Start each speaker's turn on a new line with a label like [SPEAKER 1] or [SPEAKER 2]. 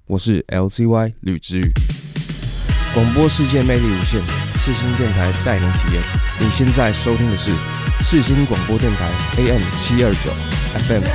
[SPEAKER 1] 我是 LCY 吕之宇。广播世界魅力无限，世新电台带您体验。你现在收听的是世新广播电台 AM 729 FM